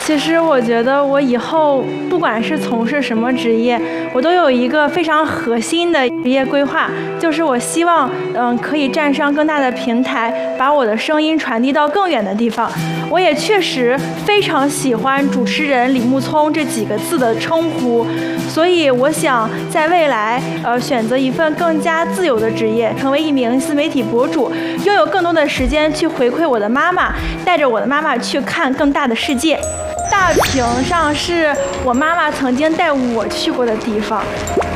其实我觉得我以后不管是从事什么职业，我都有一个非常核心的职业规划，就是我希望可以站上更大的平台，把我的声音传递到更远的地方。我也确实非常喜欢主持人李木聪这几个字的称呼，所以我想在未来选择一份更加自由的职业，成为一名自媒体博主，拥有更多的时间去回馈我的妈妈，带着我的妈妈去看更大的世界。大坪上是我妈妈曾经带我去过的地方。